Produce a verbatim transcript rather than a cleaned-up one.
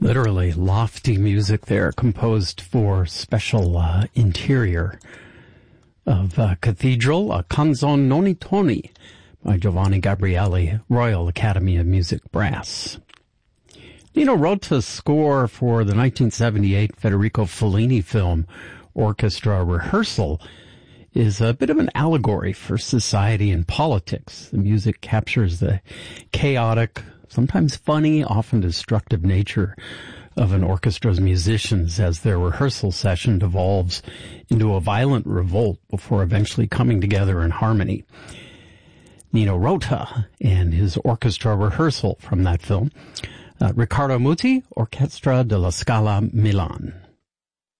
Literally lofty music there, composed for special uh, interior of uh, Cathedral, a Canzone non toni by Giovanni Gabrieli, Royal Academy of Music Brass. Nino Rota's score for the nineteen seventy-eight Federico Fellini film Orchestra Rehearsal is a bit of an allegory for society and politics. The music captures the chaotic, sometimes funny, often destructive nature of an orchestra's musicians as their rehearsal session devolves into a violent revolt before eventually coming together in harmony. Nino Rota and his orchestra rehearsal from that film. Uh, Riccardo Muti, Orchestra della Scala, Milan.